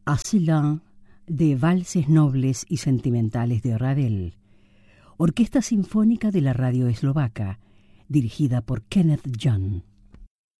Aslan, de Valses Nobles y Sentimentales de Ravel, Orquesta Sinfónica de la Radio Eslovaca, dirigida por Kenneth John.